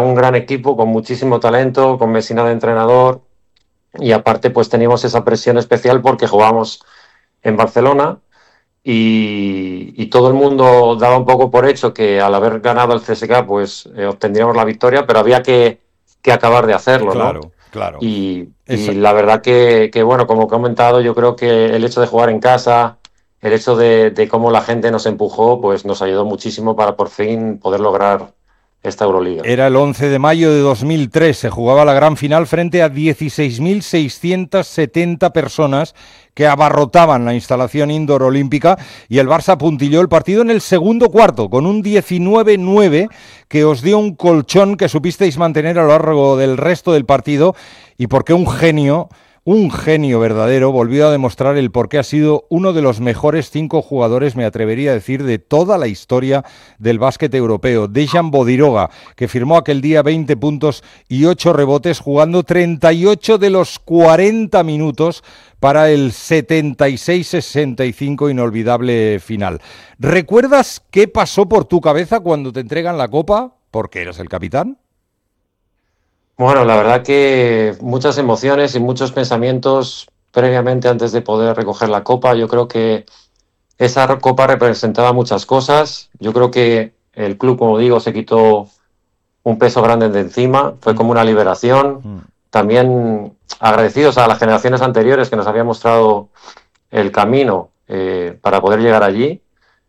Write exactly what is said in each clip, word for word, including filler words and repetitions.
un gran equipo con muchísimo talento, con Messina de entrenador, y aparte pues teníamos esa presión especial porque jugábamos en Barcelona y, y todo el mundo daba un poco por hecho que al haber ganado el C S K pues eh, obtendríamos la victoria, pero había que, que acabar de hacerlo, claro, ¿no? Claro, Y, Esa... y la verdad que, que, bueno, como he comentado, yo creo que el hecho de jugar en casa, el hecho de, de cómo la gente nos empujó, pues nos ayudó muchísimo para por fin poder lograr esta Euroliga. Era el once de mayo de dos mil tres, se jugaba la gran final frente a dieciséis mil seiscientas setenta personas que abarrotaban la instalación indoor olímpica, y el Barça puntilló el partido en el segundo cuarto con un diecinueve nueve que os dio un colchón que supisteis mantener a lo largo del resto del partido, y porque un genio... Un genio verdadero volvió a demostrar el por qué ha sido uno de los mejores cinco jugadores, me atrevería a decir, de toda la historia del básquet europeo. Dejan Bodiroga, que firmó aquel día veinte puntos y ocho rebotes, jugando treinta y ocho de los cuarenta minutos para el setenta y seis sesenta y cinco inolvidable final. ¿Recuerdas qué pasó por tu cabeza cuando te entregan la copa? Porque eras el capitán. Bueno, la verdad que muchas emociones y muchos pensamientos previamente antes de poder recoger la copa. Yo creo que esa copa representaba muchas cosas. Yo creo que el club, como digo, se quitó un peso grande de encima. Fue como una liberación. También agradecidos a las generaciones anteriores que nos habían mostrado el camino eh, para poder llegar allí.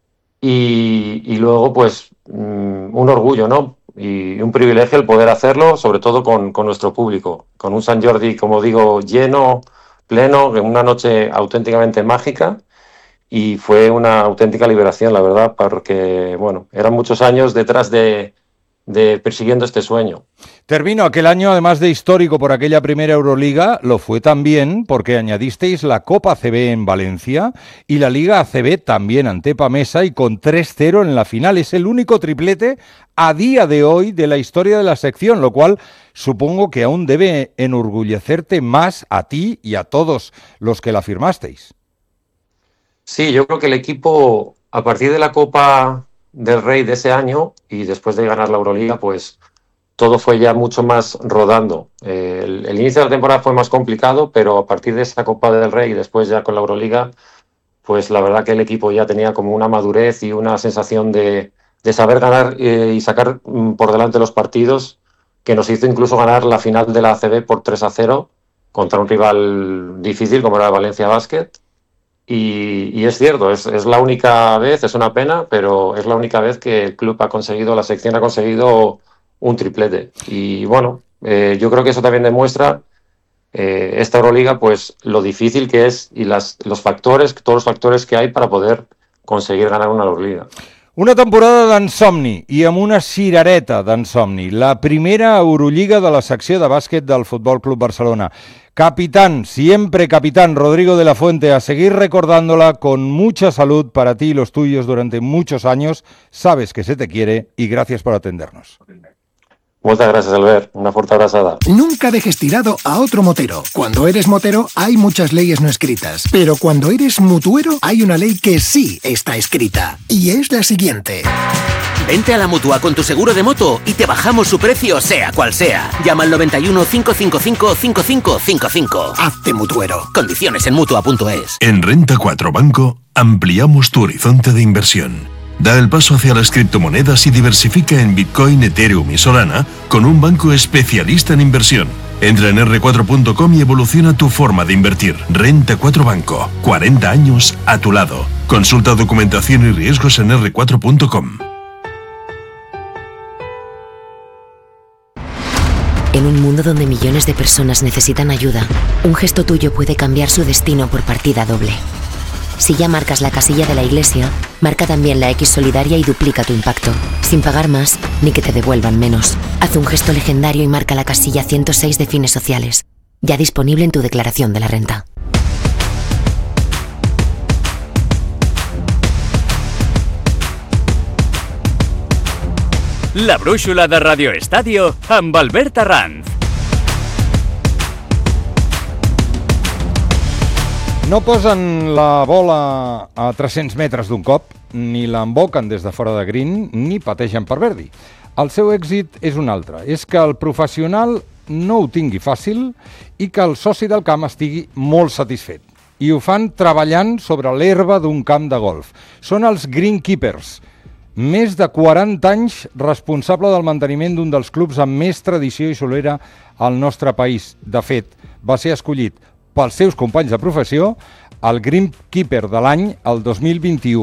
Y, y luego, pues, um, un orgullo, ¿no? Y un privilegio el poder hacerlo, sobre todo con, con nuestro público, con un Sant Jordi, como digo, lleno, pleno, una noche auténticamente mágica, y fue una auténtica liberación, la verdad, porque, bueno, eran muchos años detrás de, de persiguiendo este sueño. Termino aquel año, además de histórico por aquella primera Euroliga, lo fue también porque añadisteis la Copa A C B en Valencia y la Liga A C B también ante Pamesa, y con tres cero en la final. Es el único triplete a día de hoy de la historia de la sección, lo cual supongo que aún debe enorgullecerte más a ti y a todos los que la firmasteis. Sí, yo creo que el equipo, a partir de la Copa del Rey de ese año y después de ganar la Euroliga, pues todo fue ya mucho más rodando. Eh, el, el inicio de la temporada fue más complicado, pero a partir de esta Copa del Rey y después ya con la Euroliga, pues la verdad que el equipo ya tenía como una madurez y una sensación de, de saber ganar eh, y sacar mm, por delante los partidos, que nos hizo incluso ganar la final de la A C B por tres a cero contra un rival difícil como era el Valencia Basket. Y, y es cierto, es, es la única vez, es una pena, pero es la única vez que el club ha conseguido, la sección ha conseguido un triplete. Y bueno, eh, yo creo que eso también demuestra eh, esta Euroliga, pues lo difícil que es y las, los factores, todos los factores que hay para poder conseguir ganar una Euroliga. Una temporada d'ensomni i amb una cirereta d'ensomni. La primera Eurolliga de la secció de bàsquet del Futbol Club Barcelona. Capitán, siempre capitán, Rodrigo de la Fuente, a seguir recordándola con mucha salud para ti y los tuyos durante muchos años. Sabes que se te quiere y gracias por atendernos. Muchas gracias, Albert. Una fuerte abrazada. Nunca dejes tirado a otro motero. Cuando eres motero hay muchas leyes no escritas, pero cuando eres mutuero hay una ley que sí está escrita, y es la siguiente. Vente a la Mutua con tu seguro de moto y te bajamos su precio sea cual sea. Llama al noventa y uno, cinco cinco cinco, cinco cinco cinco cinco. Hazte mutuero. Condiciones en mutua punto es. En Renta cuatro Banco ampliamos tu horizonte de inversión. Da el paso hacia las criptomonedas y diversifica en Bitcoin, Ethereum y Solana con un banco especialista en inversión. Entra en erre cuatro punto com y evoluciona tu forma de invertir. Renta cuatro Banco, cuarenta años a tu lado. Consulta documentación y riesgos en erre cuatro punto com. En un mundo donde millones de personas necesitan ayuda, un gesto tuyo puede cambiar su destino por partida doble. Si ya marcas la casilla de la iglesia, marca también la X solidaria y duplica tu impacto, sin pagar más ni que te devuelvan menos. Haz un gesto legendario y marca la casilla ciento seis de Fines Sociales, ya disponible en tu declaración de la renta. La brúixola de Radio Estadio amb Albert Arranz. No posen la bola a tres-cents metres d'un cop, ni l'emboquen des de fora de green, ni pateixen per Verdi. el seu èxit és un altre. És que el professional no ho tingui fàcil i que el soci del camp estigui molt satisfet. I ho fan treballant sobre l'herba d'un camp de golf. Són els greenkeepers, més de quaranta anys responsable del manteniment d'un dels clubs amb més tradició i solera al nostre país. De fet, va ser escollit pels seus companys de professió el Greenkeeper de l'any el dos mil vint-i-u.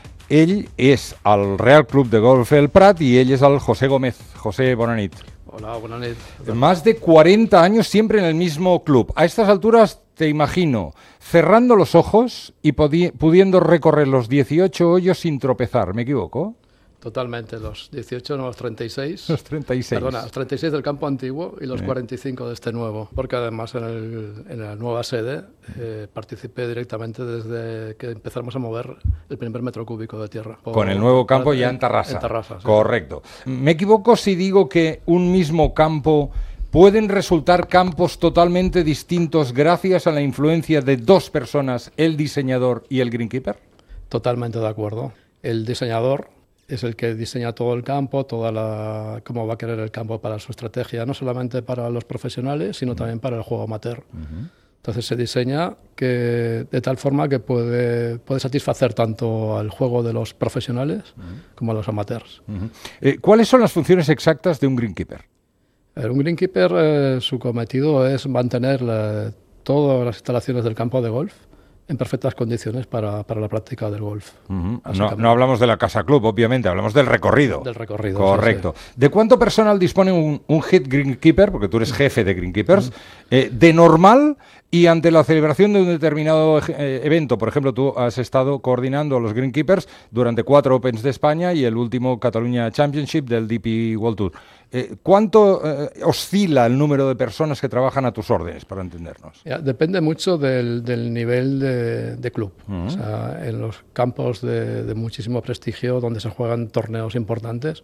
Ell és el Real Club de Golf El Prat y ell es el José Gómez. José, bona nit. Hola, buena nit. Más de cuarenta años siempre en el mismo club. A estas alturas te imagino cerrando los ojos y pudiendo recorrer los dieciocho hoyos sin tropezar. ¿Me equivoco? Totalmente, los dieciocho, no, los treinta y seis. Los treinta y seis. Perdona, los treinta y seis del campo antiguo y los sí. cuarenta y cinco de este nuevo. Porque además en, el, en la nueva sede eh, participé directamente desde que empezamos a mover el primer metro cúbico de tierra. Por, Con el nuevo campo ya en Tarrasa. En Tarrasa, sí. Correcto. ¿Me equivoco si digo que un mismo campo pueden resultar campos totalmente distintos gracias a la influencia de dos personas, el diseñador y el greenkeeper? Totalmente de acuerdo. El diseñador es el que diseña todo el campo, toda la, cómo va a querer el campo para su estrategia, no solamente para los profesionales, sino también para el juego amateur. Uh-huh. Entonces se diseña que, de tal forma que puede, puede satisfacer tanto al juego de los profesionales uh-huh. como a los amateurs. Uh-huh. Eh, ¿Cuáles son las funciones exactas de un greenkeeper? Eh, un greenkeeper, eh, su cometido es mantener la, todas las instalaciones del campo de golf en perfectas condiciones para, para la práctica del golf. Uh-huh. No, no hablamos de la casa club, obviamente, hablamos del recorrido. Del recorrido. Correcto. Sí, sí. ¿De cuánto personal dispone un, un head greenkeeper, porque tú eres jefe de greenkeepers, uh-huh. eh, de normal y ante la celebración de un determinado eh, evento? Por ejemplo, tú has estado coordinando a los greenkeepers durante cuatro Opens de España y el último Catalunya Championship del D P World Tour. Eh, ¿Cuánto eh, oscila el número de personas que trabajan a tus órdenes, para entendernos? Ya, depende mucho del, del nivel de, de club. Uh-huh. O sea, en los campos de, de muchísimo prestigio, donde se juegan torneos importantes,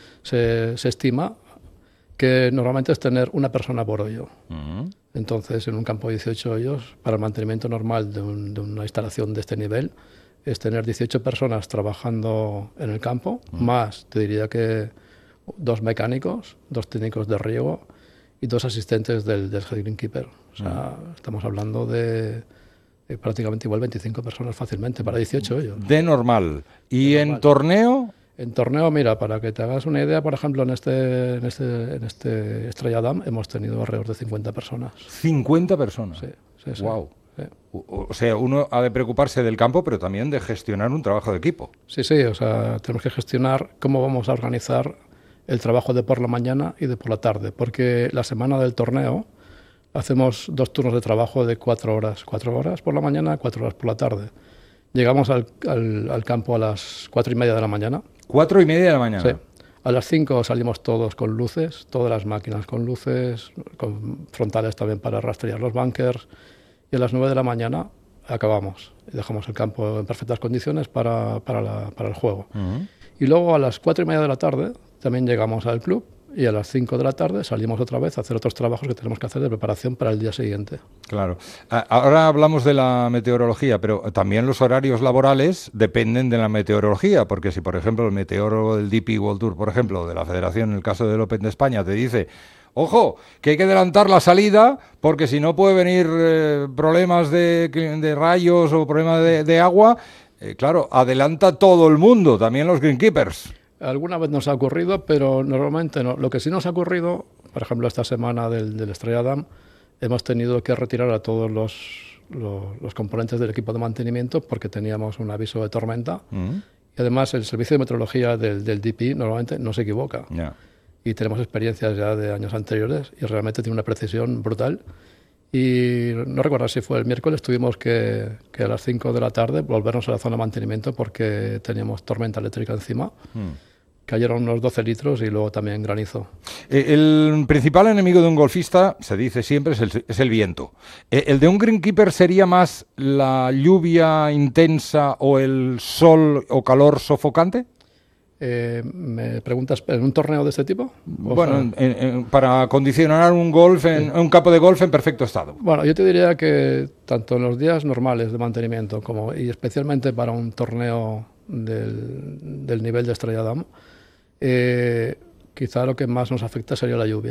se, se estima que normalmente es tener una persona por hoyo. Uh-huh. Entonces, en un campo de dieciocho hoyos, para el mantenimiento normal de, un, de una instalación de este nivel, es tener dieciocho personas trabajando en el campo, uh-huh. más, te diría que dos mecánicos, dos técnicos de riego y dos asistentes del, del head greenkeeper. O sea, uh-huh. estamos hablando de, de prácticamente igual veinticinco personas fácilmente para dieciocho hoyos. De normal. ¿Y de en normal. torneo? En torneo, mira, para que te hagas una idea, por ejemplo, en este, en este, en este Estrella Damm hemos tenido alrededor de cincuenta personas. ¿cincuenta personas? Sí, sí, sí. Wow. Sí. O sea, uno ha de preocuparse del campo, pero también de gestionar un trabajo de equipo. Sí, sí, o sea, tenemos que gestionar cómo vamos a organizar el trabajo de por la mañana y de por la tarde, porque la semana del torneo hacemos dos turnos de trabajo de cuatro horas, cuatro horas por la mañana, cuatro horas por la tarde. Llegamos al, al, al campo a las cuatro y media de la mañana. ¿Cuatro y media de la mañana? Sí. A las cinco salimos todos con luces, todas las máquinas con luces, con frontales también para rastrear los bunkers, y a las nueve de la mañana acabamos y dejamos el campo en perfectas condiciones para, para, la, para el juego. Uh-huh. Y luego a las cuatro y media de la tarde también llegamos al club y a las cinco de la tarde salimos otra vez a hacer otros trabajos que tenemos que hacer de preparación para el día siguiente. Claro. Ahora hablamos de la meteorología, pero también los horarios laborales dependen de la meteorología, porque si, por ejemplo, el meteorólogo del D P World Tour, por ejemplo, de la Federación, en el caso del Open de España, te dice: ojo, que hay que adelantar la salida porque si no puede venir eh, problemas de, de rayos o problemas de, de agua, eh, claro, adelanta todo el mundo, también los greenkeepers. Alguna vez nos ha ocurrido, pero normalmente no. Lo que sí nos ha ocurrido, por ejemplo, esta semana del, del Estrella Damm, hemos tenido que retirar a todos los, los, los componentes del equipo de mantenimiento porque teníamos un aviso de tormenta. Uh-huh. Y además el servicio de meteorología del, del D P normalmente no se equivoca. Yeah. Y tenemos experiencias ya de años anteriores y realmente tiene una precisión brutal. Y no recuerdo si fue el miércoles, tuvimos que, que a las cinco de la tarde volvernos a la zona de mantenimiento porque teníamos tormenta eléctrica encima. Mm. Cayeron unos doce litros y luego también granizo. El principal enemigo de un golfista, se dice siempre, es el, es el viento. ¿El de un greenkeeper sería más la lluvia intensa o el sol o calor sofocante? Eh, ¿Me preguntas en un torneo de este tipo? Bueno, en, en, para condicionar un golf, en, sí. un campo de golf en perfecto estado. Bueno, yo te diría que tanto en los días normales de mantenimiento como y especialmente para un torneo del, del nivel de Estrella Damm, eh, quizá lo que más nos afecta sería la lluvia.